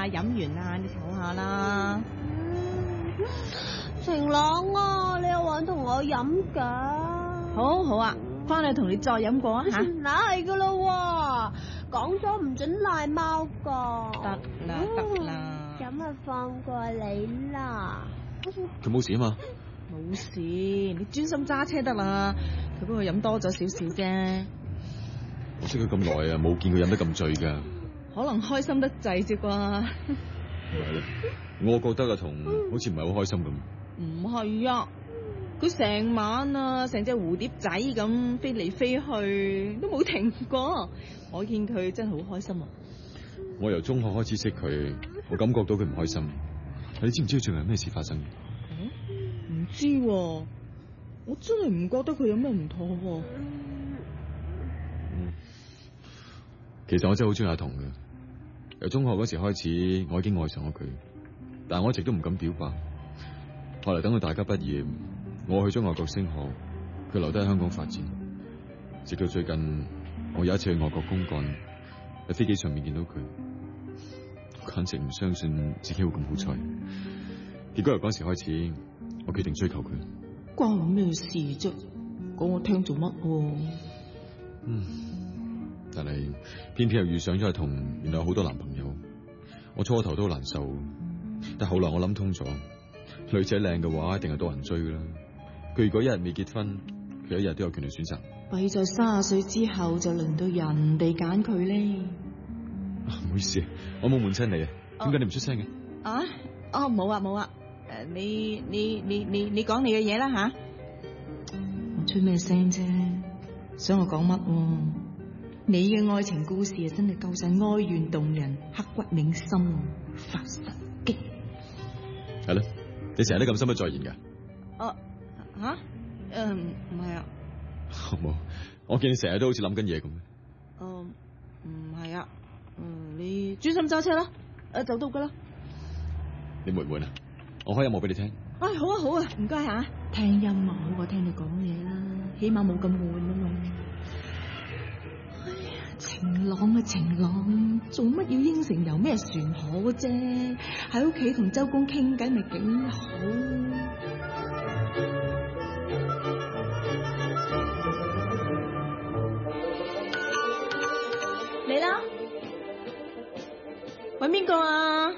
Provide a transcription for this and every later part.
飲完啦，你唞下啦。 晴朗啊，你又玩同我飲㗎？ 好好啊，翻去同你再飲過啊吓。 嗱係噶啦，講咗唔准賴貓噶。 得啦得啦， 咁啊放過你啦。 佢冇事啊嘛？ 冇事，你專心揸車得啦。佢不過飲多咗少少啫。 我識佢咁耐啊，冇見佢飲得咁醉噶。 可能開心得滯啫啩。 唔係啦，我覺得阿彤好似唔係好開心咁。 唔係啊，佢成晚啊，成隻蝴蝶仔咁飛嚟飛去，都冇停過。我見佢真係好開心啊！ 我由中學開始識佢，我感覺到佢唔開心。你知唔知最近有咩事發生？ 唔知喎，我真係唔覺得佢有咩唔妥喎。 其實我真係好中意阿彤嘅。由中學嗰時開始，我已經愛上咗佢，但係我一直都唔敢表白。後來等到大家畢業，我去咗外國升學，佢留低喺香港發展。直到最近，我有一次去外國公幹，喺飛機上面見到佢，簡直唔相信自己會咁好彩。結果由嗰時開始，我決定追求佢。 關我咩事啫？講我聽做乜？ 但係偏偏又遇上咗阿彤，原來有好多男朋友。我初頭都好難受，但後來我諗通咗，女仔靚嘅話，一定係多人追噶啦。佢如果一日未結婚，佢一日都有權利選擇。 弊在30歲之後就輪到人哋揀佢咧。 唔好意思，我冇悶親你啊，點解你唔出聲嘅？ 冇啊冇啊。你講你嘅嘢啦吓。我出咩聲啫？想我講乜？你嘅愛情故事啊，真係夠晒哀怨動人、刻骨銘心、發神經。 係咯，你成日都咁心不在焉噶？ 唔係啊。 冇，我見你成日都好似諗緊嘢咁。 唔係啊。你專心揸車啦，就到噶啦。 你悶唔悶啊？我開音樂俾你聽。 好啊好啊，唔該吓。聽音樂好過聽你講嘢啦，起碼冇咁悶啊嘛。晴朗啊晴朗，做乜要應承遊咩船河啫？喺屋企同周公傾偈咪幾好。嚟啦，搵邊個啊？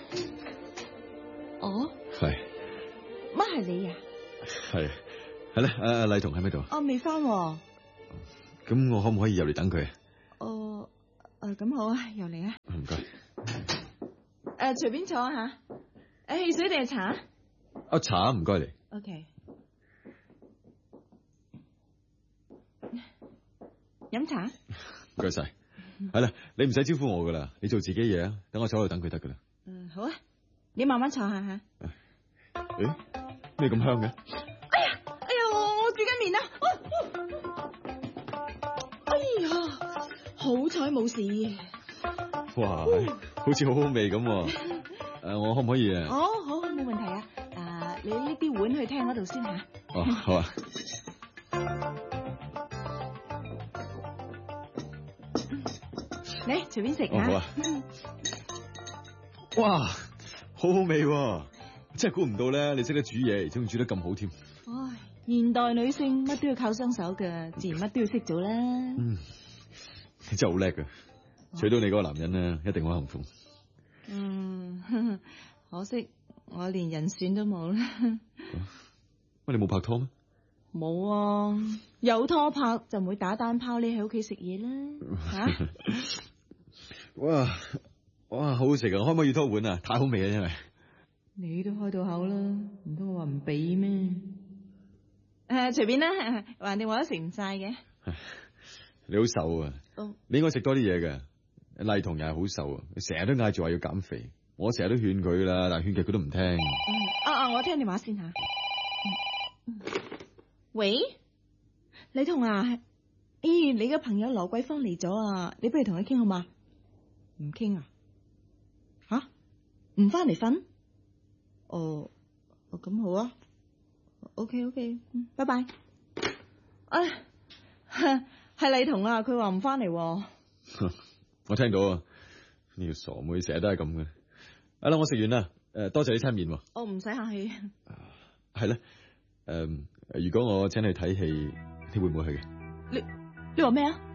係。 乜係你啊？ 係咧，阿麗彤喺咪度？ 未翻。 咁我可唔可以入嚟等佢？ 咁好啊，入嚟啊。 唔該。 隨便坐下。汽水定係茶？ 茶唔該你。 OK。飲茶？ 唔該晒。係啦，你唔使招呼我噶啦，你做自己嘢啊，等我坐喺度等佢得噶啦。 好啊，你慢慢坐下吓。 咩咁香嘅？ 哎呀，我煮緊麵啊！哎呀，好彩冇事。 哇，好似好好味咁。我可唔可以啊？ 好，冇問題啊。你拎啲碗去廳嗰度先吓。 好啊。 嚟，隨便食吓。 好啊。哇，好好味喎。真係估唔到咧，你識得煮嘢，而且煮得咁好添。 現代女性乜都要靠雙手嘅，自然乜都要識做啦。 你真係好叻㗎，娶到你嗰個男人咧，一定好幸福。 可惜我連人選都冇啦。 你冇拍拖咩？ 冇啊，有拖拍就唔會打單拋匿喺屋企食嘢啦。 哇，好好食啊！可唔可以拖碗啊？太好味啊，因為。 你都開到口啦，唔通我話唔俾咩？隨便啦，橫掂我都食唔晒嘅。 你好瘦啊！你應該食多啲嘢嘅。麗彤又係好瘦啊，成日都嗌住話要減肥，我成日都勸佢啦，但係勸極佢都唔聽。 我聽電話先吓。喂，李彤啊，你嘅朋友羅桂芳嚟咗啊，你不如同佢傾好嘛？唔傾啊？唔翻嚟瞓？咁好啊。OK，拜拜。係麗彤啊，佢話唔翻嚟。 我聽到啊，呢個傻妹成日都係咁嘅。 係啦，我食完啦。多謝呢餐麵。 我唔使客氣。 係咧。如果我請你睇戲，你會唔會去嘅？ 你話咩啊？